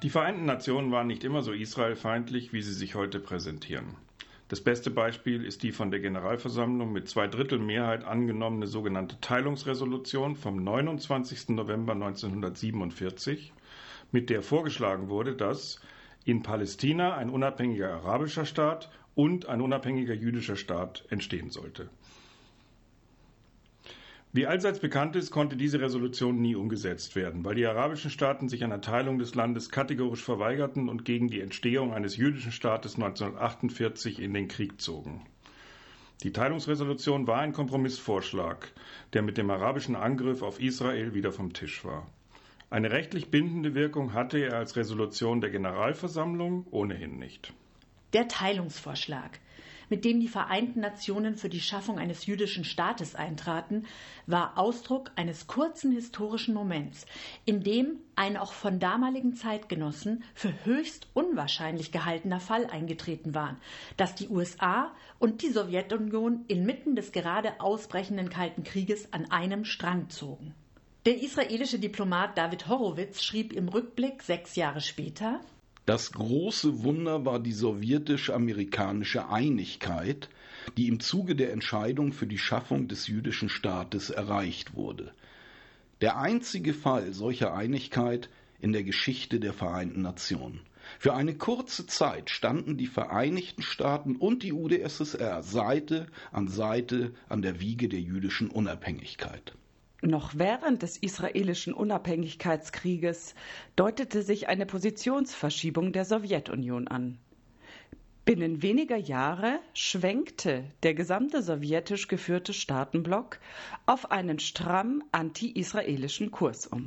Die Vereinten Nationen waren nicht immer so israelfeindlich, wie sie sich heute präsentieren. Das beste Beispiel ist die von der Generalversammlung mit 2/3 Mehrheit angenommene sogenannte Teilungsresolution vom 29. November 1947, mit der vorgeschlagen wurde, dass in Palästina ein unabhängiger arabischer Staat und ein unabhängiger jüdischer Staat entstehen sollte. Wie allseits bekannt ist, konnte diese Resolution nie umgesetzt werden, weil die arabischen Staaten sich einer Teilung des Landes kategorisch verweigerten und gegen die Entstehung eines jüdischen Staates 1948 in den Krieg zogen. Die Teilungsresolution war ein Kompromissvorschlag, der mit dem arabischen Angriff auf Israel wieder vom Tisch war. Eine rechtlich bindende Wirkung hatte er als Resolution der Generalversammlung ohnehin nicht. Der Teilungsvorschlag, mit dem die Vereinten Nationen für die Schaffung eines jüdischen Staates eintraten, war Ausdruck eines kurzen historischen Moments, in dem ein auch von damaligen Zeitgenossen für höchst unwahrscheinlich gehaltener Fall eingetreten war, dass die USA und die Sowjetunion inmitten des gerade ausbrechenden Kalten Krieges an einem Strang zogen. Der israelische Diplomat David Horowitz schrieb im Rückblick 6 Jahre später: Das große Wunder war die sowjetisch-amerikanische Einigkeit, die im Zuge der Entscheidung für die Schaffung des jüdischen Staates erreicht wurde. Der einzige Fall solcher Einigkeit in der Geschichte der Vereinten Nationen. Für eine kurze Zeit standen die Vereinigten Staaten und die UdSSR Seite an der Wiege der jüdischen Unabhängigkeit. Noch während des israelischen Unabhängigkeitskrieges deutete sich eine Positionsverschiebung der Sowjetunion an. Binnen weniger Jahre schwenkte der gesamte sowjetisch geführte Staatenblock auf einen stramm anti-israelischen Kurs um.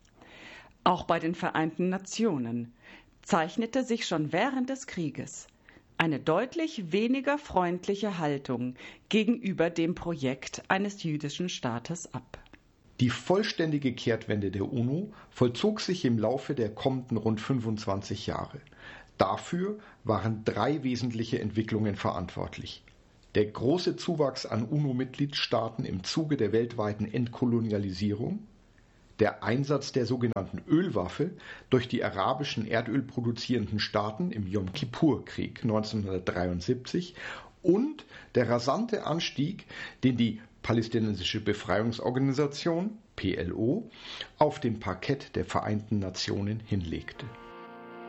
Auch bei den Vereinten Nationen zeichnete sich schon während des Krieges eine deutlich weniger freundliche Haltung gegenüber dem Projekt eines jüdischen Staates ab. Die vollständige Kehrtwende der UNO vollzog sich im Laufe der kommenden rund 25 Jahre. Dafür waren 3 wesentliche Entwicklungen verantwortlich. Der große Zuwachs an UNO-Mitgliedstaaten im Zuge der weltweiten Entkolonialisierung, der Einsatz der sogenannten Ölwaffe durch die arabischen erdölproduzierenden Staaten im Jom-Kippur-Krieg 1973 und der rasante Anstieg, den die Palästinensische Befreiungsorganisation, PLO, auf dem Parkett der Vereinten Nationen hinlegte.